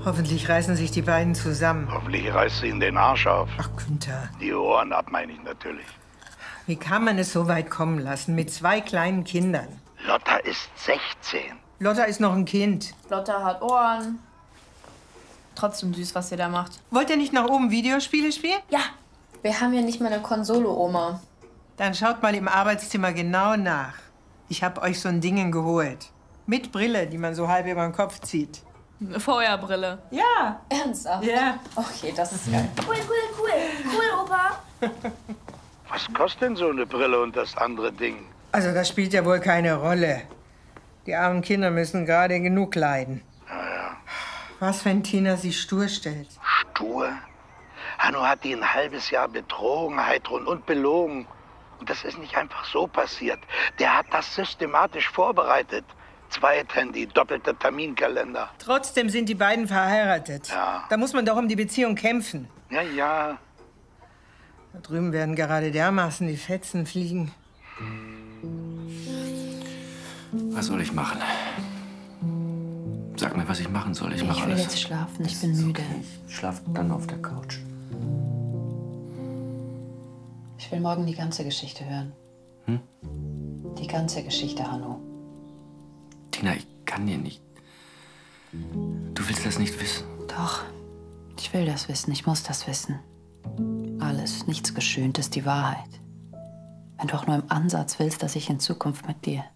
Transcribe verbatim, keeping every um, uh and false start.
Hoffentlich reißen sich die beiden zusammen. Hoffentlich reißt sie ihnen den Arsch auf. Ach, Günther. Die Ohren ab, meine ich natürlich. Wie kann man es so weit kommen lassen mit zwei kleinen Kindern? Lotta ist sechzehn. Lotta ist noch ein Kind. Lotta hat Ohren. Trotzdem süß, was ihr da macht. Wollt ihr nicht nach oben Videospiele spielen? Ja, wir haben ja nicht mal eine Konsole, Oma. Dann schaut mal im Arbeitszimmer genau nach. Ich hab euch so ein Ding geholt. Mit Brille, die man so halb über den Kopf zieht. Eine Feuerbrille. Ja. Ernsthaft? Ja. Okay, das ist geil. Cool, cool, cool. Cool, Opa. Was kostet denn so eine Brille und das andere Ding? Also das spielt ja wohl keine Rolle. Die armen Kinder müssen gerade genug leiden. Ja, ja. Was, wenn Tina sich stur stellt? Stur? Hanno hat die ein halbes Jahr betrogen, Heidrun und belogen. Und das ist nicht einfach so passiert. Der hat das systematisch vorbereitet. Zweit-Handy, doppelter Terminkalender. Trotzdem sind die beiden verheiratet. Ja. Da muss man doch um die Beziehung kämpfen. Ja, ja. Da drüben werden gerade dermaßen die Fetzen fliegen. Was soll ich machen? Sag mir, was ich machen soll. Ich mache Ich will alles. jetzt schlafen, ich bin müde. Ich schlaf dann auf der Couch. Ich will morgen die ganze Geschichte hören. Hm? Die ganze Geschichte, Hanno. Tina, ich kann dir nicht. Du willst das nicht wissen. Doch, ich will das wissen, ich muss das wissen. Alles, nichts Geschöntes, die Wahrheit. Wenn du auch nur im Ansatz willst, dass ich in Zukunft mit dir